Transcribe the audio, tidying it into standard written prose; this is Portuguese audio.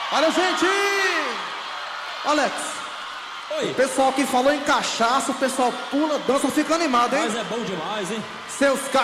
Olha, gente! Alex. Oi. O pessoal que falou em cachaça, o pessoal pula, dança, fica animado, hein? Mas é bom demais, hein? Seus